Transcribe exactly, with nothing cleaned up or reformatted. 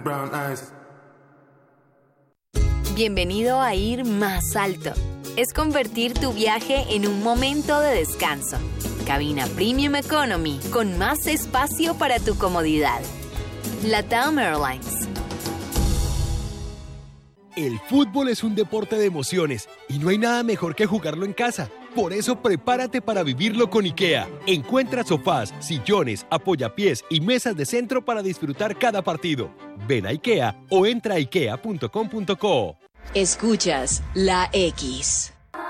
brown eyes. Bienvenido a ir más alto. Es convertir tu viaje en un momento de descanso. Cabina Premium Economy con más espacio para tu comodidad. LATAM Airlines. El fútbol es un deporte de emociones y no hay nada mejor que jugarlo en casa. Por eso prepárate para vivirlo con IKEA. Encuentra sofás, sillones, apoyapiés y mesas de centro para disfrutar cada partido. Ven a IKEA o entra a ikea punto com punto co. Escuchas La X.